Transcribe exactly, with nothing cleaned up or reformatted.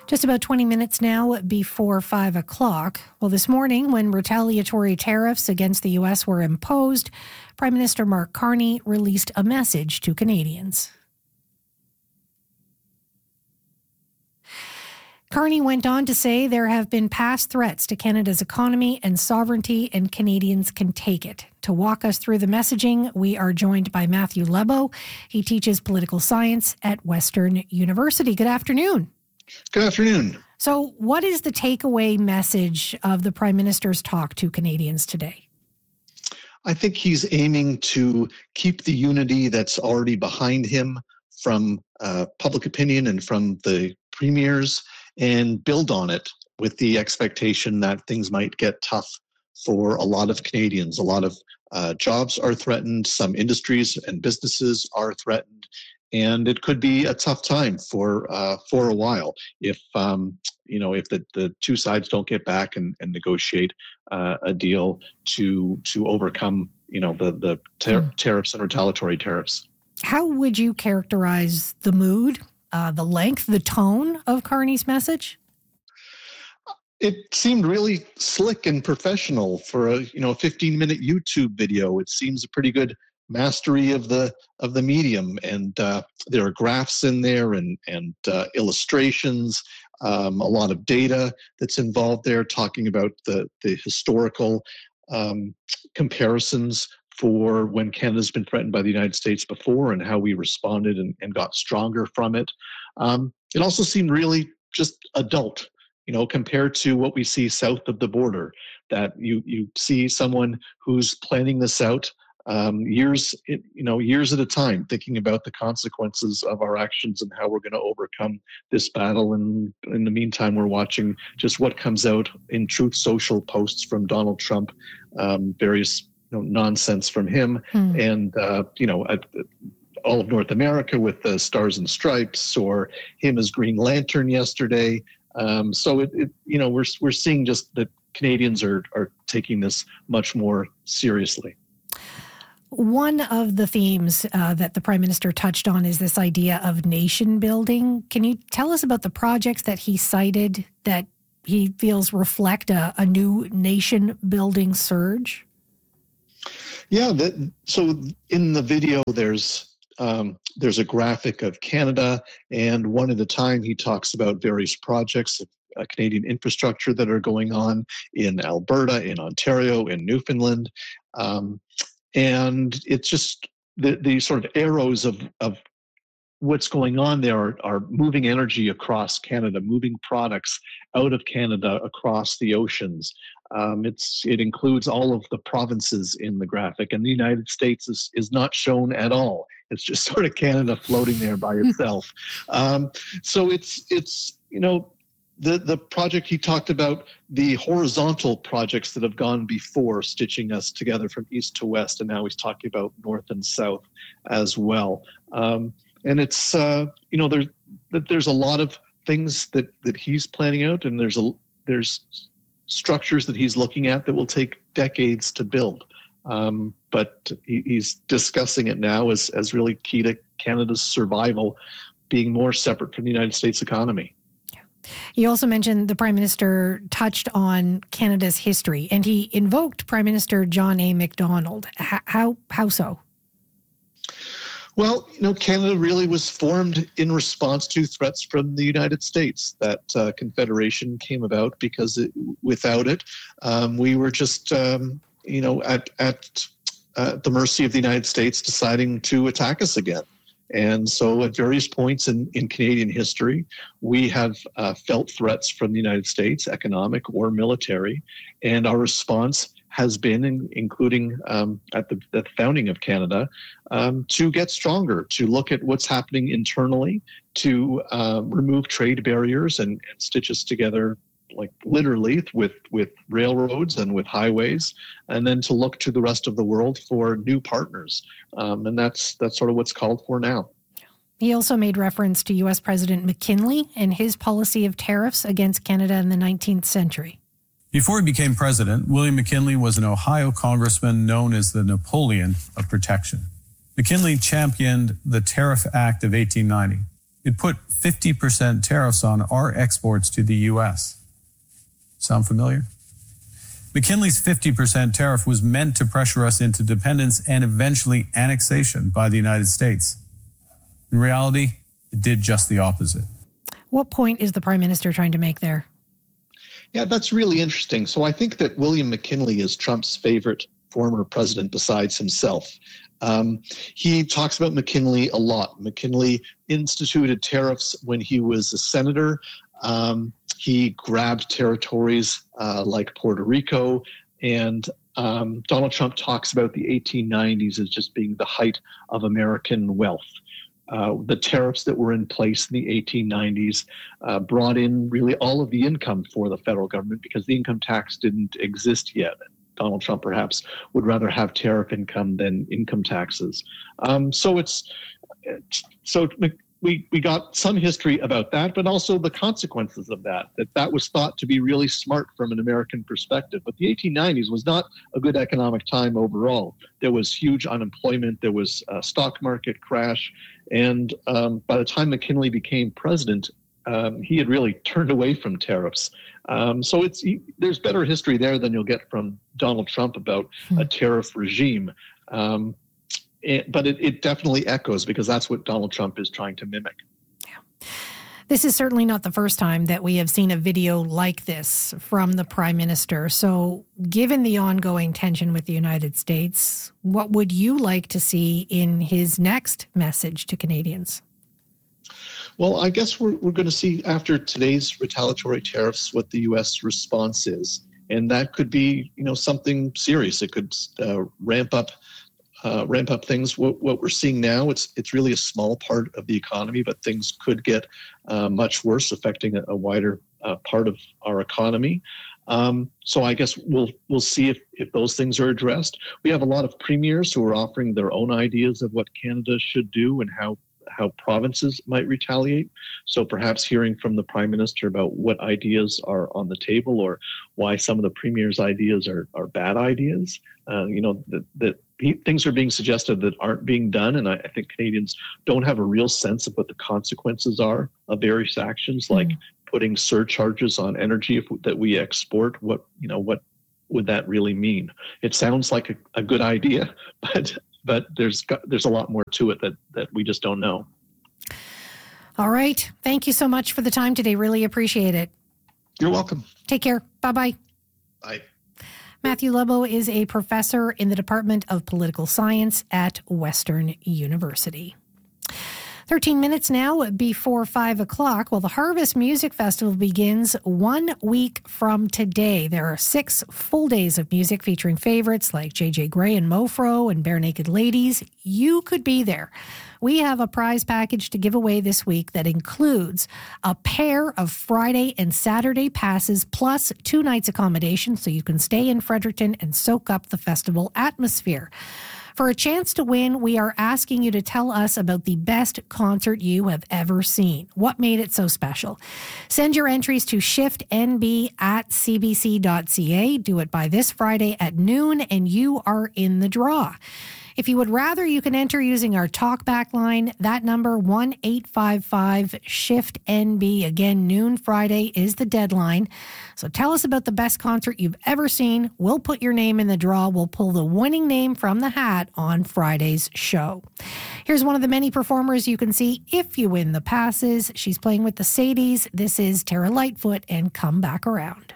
Just about twenty minutes now before five o'clock. Well, this morning, when retaliatory tariffs against the U S were imposed, Prime Minister Mark Carney released a message to Canadians. Carney went on to say there have been past threats to Canada's economy and sovereignty, and Canadians can take it. To walk us through the messaging, we are joined by Matthew Lebo. He teaches political science at Western University. Good afternoon. Good afternoon. So what is the takeaway message of the Prime Minister's talk to Canadians today? I think he's aiming to keep the unity that's already behind him from uh, public opinion and from the premiers and build on it with the expectation that things might get tough for a lot of Canadians. A lot of uh, jobs are threatened, some industries and businesses are threatened, and it could be a tough time for uh, for a while if um, you know if the, the two sides don't get back and, and negotiate uh, a deal to to overcome you know the the tar- tariffs and retaliatory tariffs. How would you characterize the mood, uh, the length, the tone of Carney's message? It seemed really slick and professional for a you know fifteen minute YouTube video. It seems a pretty good mastery of the of the medium, and uh, there are graphs in there and and uh, illustrations, um, a lot of data that's involved there, talking about the the historical um, comparisons for when Canada's been threatened by the United States before and how we responded and, and got stronger from it. Um, it also seemed really just adult, you know, compared to what we see south of the border, that you you see someone who's planning this out um, years, you know, years at a time, thinking about the consequences of our actions and how we're going to overcome this battle. And in the meantime, we're watching just what comes out in Truth Social posts from Donald Trump, um, various you know, nonsense from him, hmm. and uh, you know. At, all of North America with the Stars and Stripes, or him as Green Lantern yesterday. Um, so it, it, you know, we're we're seeing just that Canadians are are taking this much more seriously. One of the themes uh, that the Prime Minister touched on is this idea of nation building. Can you tell us about the projects that he cited that he feels reflect a, a new nation building surge? Yeah. That, so in the video, there's Um, there's a graphic of Canada, and one at a time he talks about various projects of uh, Canadian infrastructure that are going on in Alberta, in Ontario, in Newfoundland. Um, and it's just the, the sort of arrows of, of what's going on there are, are moving energy across Canada, moving products out of Canada across the oceans. Um, it's it includes all of the provinces in the graphic, and the United States is, is not shown at all. It's just sort of Canada floating there by itself. Um, so it's it's you know the the project he talked about, the horizontal projects that have gone before, stitching us together from east to west, and now he's talking about north and south as well. Um, and it's uh, you know there's there's a lot of things that that he's planning out, and there's a there's structures that he's looking at that will take decades to build. Um, but he, he's discussing it now as, as really key to Canada's survival, being more separate from the United States economy. You also mentioned the Prime Minister touched on Canada's history, and he invoked Prime Minister John A. Macdonald. H- how how so? Well, you know, Canada really was formed in response to threats from the United States. That uh, confederation came about because it, without it, um, we were just, um, you know, at at uh, the mercy of the United States deciding to attack us again. And so at various points in, in Canadian history, we have uh, felt threats from the United States, economic or military, and our response has been, in, including um, at the, the founding of Canada, um, to get stronger, to look at what's happening internally, to uh, remove trade barriers and, and stitch us together, like literally with, with railroads and with highways, and then to look to the rest of the world for new partners. Um, and that's that's sort of what's called for now. He also made reference to U S President McKinley and his policy of tariffs against Canada in the nineteenth century. Before he became president, William McKinley was an Ohio congressman known as the Napoleon of protection. McKinley championed the Tariff Act of eighteen ninety, It put fifty percent tariffs on our exports to the U S. Sound familiar? McKinley's fifty percent tariff was meant to pressure us into dependence and eventually annexation by the United States. In reality, it did just the opposite. What point is the Prime Minister trying to make there? Yeah, that's really interesting. So I think that William McKinley is Trump's favorite former president besides himself. Um, he talks about McKinley a lot. McKinley instituted tariffs when he was a senator. Um, he grabbed territories uh, like Puerto Rico, and um, Donald Trump talks about the eighteen nineties as just being the height of American wealth. Uh, the tariffs that were in place in the eighteen nineties uh, brought in really all of the income for the federal government because the income tax didn't exist yet. Donald Trump perhaps would rather have tariff income than income taxes. Um, so it's so we we got some history about that, but also the consequences of that. That that was thought to be really smart from an American perspective. But the eighteen nineties was not a good economic time overall. There was huge unemployment. There was a stock market crash. And um, by the time McKinley became president, um, he had really turned away from tariffs. Um, so it's there's better history there than you'll get from Donald Trump about hmm. a tariff regime. Um, it, but it, it definitely echoes because that's what Donald Trump is trying to mimic. Yeah. This is certainly not the first time that we have seen a video like this from the Prime Minister. So given the ongoing tension with the United States, what would you like to see in his next message to Canadians? Well, I guess we're we're going to see after today's retaliatory tariffs what the U S response is. And that could be, you know, something serious. It could uh, ramp up Uh, ramp up things. What, what we're seeing now, it's it's really a small part of the economy, but things could get uh, much worse, affecting a, a wider uh, part of our economy. Um, so I guess we'll we'll see if, if those things are addressed. We have a lot of premiers who are offering their own ideas of what Canada should do and how how provinces might retaliate. So perhaps hearing from the Prime Minister about what ideas are on the table or why some of the premier's ideas are, are bad ideas. Uh, you know, that, that things are being suggested that aren't being done. And I, I think Canadians don't have a real sense of what the consequences are of various actions, like mm. putting surcharges on energy if, that we export. What, you know, what would that really mean? It sounds like a, a good idea, but but there's there's a lot more to it that, that we just don't know. All right. Thank you so much for the time today. Really appreciate it. You're welcome. Take care. Bye-bye. Bye. Matthew Lebo is a professor in the Department of Political Science at Western University. thirteen minutes now before five o'clock. Well, the Harvest Music Festival begins one week from today. There are six full days of music featuring favorites like J J Gray and Mofro and Bare Naked Ladies. You could be there. We have a prize package to give away this week that includes a pair of Friday and Saturday passes plus two nights accommodation so you can stay in Fredericton and soak up the festival atmosphere. For a chance to win, we are asking you to tell us about the best concert you have ever seen. What made it so special? Send your entries to shiftnb at cbc.ca. Do it by this Friday at noon, and you are in the draw. If you would rather, you can enter using our talkback line. That number, one eight five five shift N B. Again, noon Friday is the deadline. So tell us about the best concert you've ever seen. We'll put your name in the draw. We'll pull the winning name from the hat on Friday's show. Here's one of the many performers you can see if you win the passes. She's playing with the Sadies. This is Tara Lightfoot and Come Back Around.